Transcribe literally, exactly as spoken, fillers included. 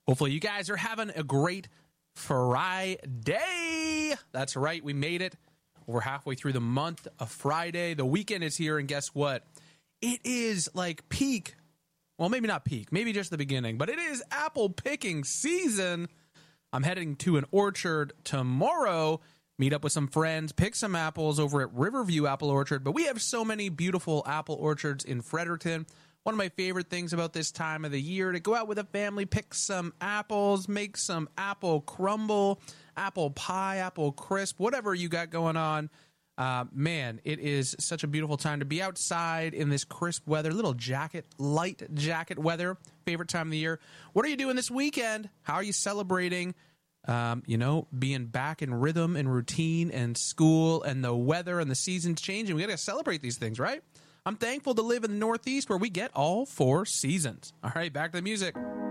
Hopefully you guys are having a great Friday. That's right, we made it. We're halfway through the month of Friday. The weekend is here, and guess what? It is like peak. Well, maybe not peak. Maybe just the beginning. But it is apple picking season. I'm heading to an orchard tomorrow. Meet up with some friends. Pick some apples over at Riverview Apple Orchard. But we have so many beautiful apple orchards in Fredericton. One of my favorite things about this time of the year, to go out with a family, pick some apples, make some apple crumble, apple pie, apple crisp, whatever you got going on. Uh, man, it is such a beautiful time to be outside in this crisp weather, little jacket, light jacket weather, favorite time of the year. What are you doing this weekend? How are you celebrating, um, you know, being back in rhythm and routine and school and the weather and the seasons changing? We got to celebrate these things, right? I'm thankful to live in the Northeast where we get all four seasons. All right, back to the music.